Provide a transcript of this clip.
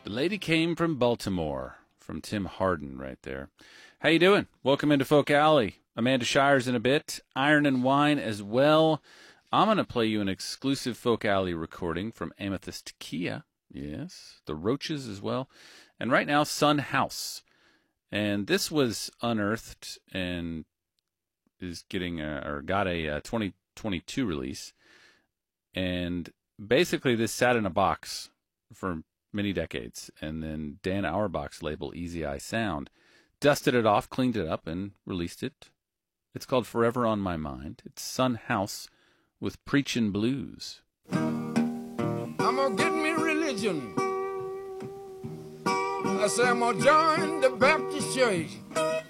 The Lady Came from Baltimore, from Tim Hardin right there. How you doing? Welcome into Folk Alley. Amanda Shires in a bit. Iron and Wine as well. I'm going to play you an exclusive Folk Alley recording from Amethyst Kia. Yes, the Roaches as well. And right now, Sun House. And this was unearthed and is getting got a 2022 release. And basically, this sat in a box for many decades, and then Dan Auerbach's label, Easy Eye Sound, dusted it off, cleaned it up, and released it. It's called Forever on My Mind. It's Sun House with Preachin' Blues. I'm gonna get me religion. I say I'm gonna join the Baptist church.